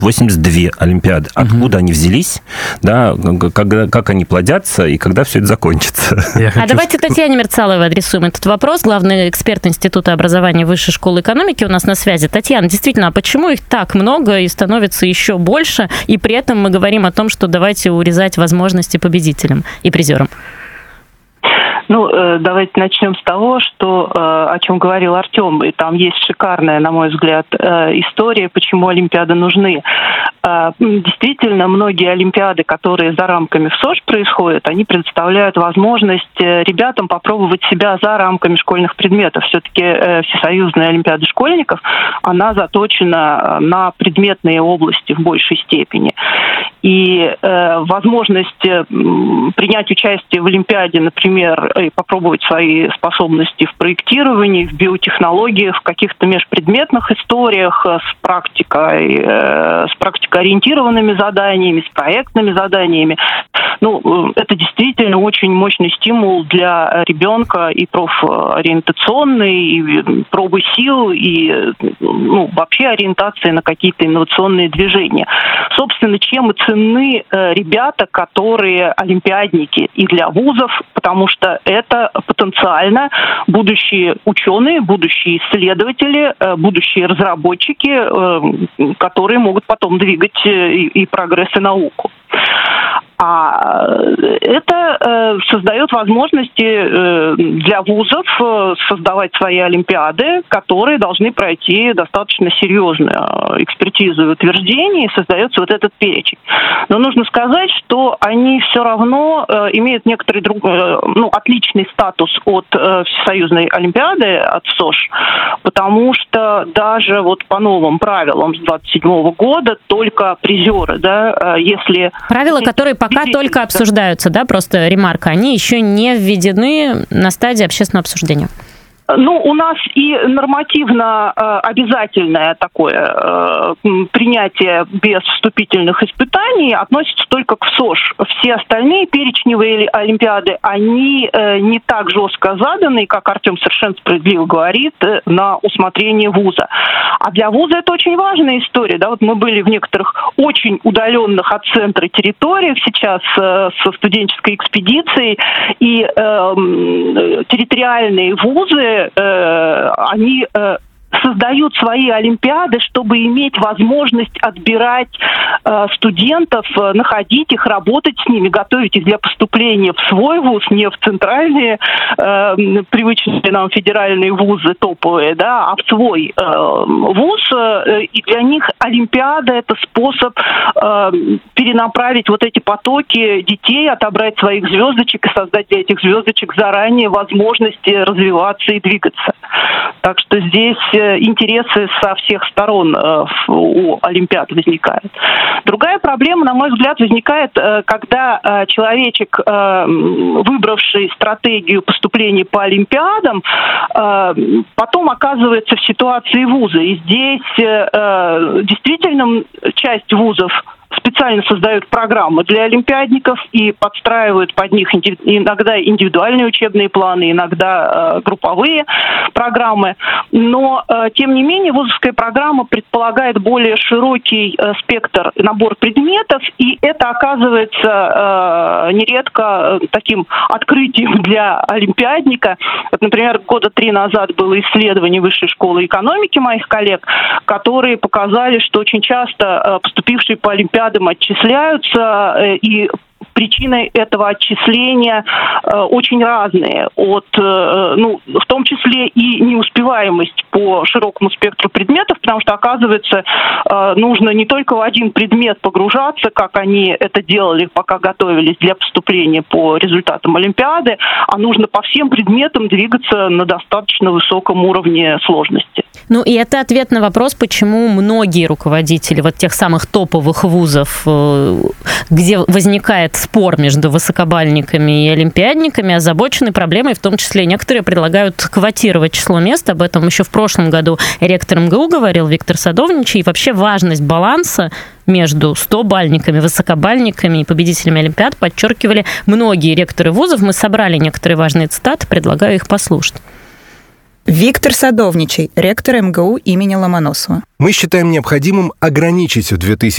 82 Олимпиады. Откуда они взялись, да, как они плодятся и когда все это закончится? Давайте Татьяне Мерцаловой адресуем этот вопрос. Главный эксперт Института образования Высшей школы экономики у нас на связи. Татьяна, действительно, а почему их так много и становится еще больше, и при этом мы говорим о том, что давайте урезать возможности победителям и призерам? Давайте начнем с того, о чем говорил Артем. И там есть шикарная, на мой взгляд, история, почему Олимпиады нужны. Действительно, многие Олимпиады, которые за рамками ВСОШ происходят, они предоставляют возможность ребятам попробовать себя за рамками школьных предметов. Все-таки Всесоюзная Олимпиада школьников, она заточена на предметные области в большей степени. И возможность принять участие в Олимпиаде, например, и попробовать свои способности в проектировании, в биотехнологиях, в каких-то межпредметных историях с практикоориентированными заданиями, с проектными заданиями. Это действительно очень мощный стимул для ребенка и профориентационный, и пробы сил, и вообще ориентации на какие-то инновационные движения. Собственно, чем и ценны ребята, которые олимпиадники и для вузов, потому что это потенциально будущие ученые, будущие исследователи, будущие разработчики, которые могут потом двигать и прогресс, и науку. А это создает возможности для вузов создавать свои олимпиады, которые должны пройти достаточно серьезную экспертизу и утверждение, и создается вот этот перечень. Но нужно сказать, что они все равно имеют некоторый отличный статус от Всесоюзной Олимпиады, от ВСОШ, потому что даже по новым правилам с 27 года только призеры, если... Правила, которые пока только обсуждаются, просто ремарка, они еще не введены на стадии общественного обсуждения. У нас и нормативно обязательное такое принятие без вступительных испытаний относится только к ВСОШ. Все остальные перечневые олимпиады, они не так жестко заданы, как Артем совершенно справедливо говорит, на усмотрение вуза. А для вуза это очень важная история. Мы были в некоторых очень удаленных от центра территориях сейчас со студенческой экспедицией, и территориальные вузы они создают свои олимпиады, чтобы иметь возможность отбирать студентов, находить их, работать с ними, готовить их для поступления в свой вуз, не в центральные, привычные нам федеральные вузы топовые, а в свой вуз. И для них олимпиада – это способ перенаправить эти потоки детей, отобрать своих звездочек и создать для этих звездочек заранее возможности развиваться и двигаться. Так что здесь интересы со всех сторон у олимпиад возникают. Другая проблема, на мой взгляд, возникает, когда человечек, выбравший стратегию поступления по олимпиадам, потом оказывается в ситуации вуза. И здесь действительно часть вузов специально создают программы для олимпиадников и подстраивают под них иногда индивидуальные учебные планы, иногда групповые программы. Но, тем не менее, вузовская программа предполагает более широкий спектр, набор предметов, и это оказывается нередко таким открытием для олимпиадника. Например, 3 года назад было исследование Высшей школы экономики моих коллег, которые показали, что очень часто поступившие по олимпиадам отчисляются, и причины этого отчисления очень разные, в том числе и неуспеваемость по широкому спектру предметов, потому что, оказывается, нужно не только в один предмет погружаться, как они это делали, пока готовились для поступления по результатам Олимпиады, а нужно по всем предметам двигаться на достаточно высоком уровне сложности. И это ответ на вопрос, почему многие руководители тех самых топовых вузов, где возникает спор между высокобальниками и олимпиадниками, озабочены проблемой, в том числе некоторые предлагают квотировать число мест. Об этом еще в прошлом году ректор МГУ говорил Виктор Садовничий. И вообще важность баланса между 100-бальниками, высокобальниками и победителями олимпиад подчеркивали многие ректоры вузов. Мы собрали некоторые важные цитаты, предлагаю их послушать. Виктор Садовничий, ректор МГУ имени Ломоносова. Мы считаем необходимым ограничить в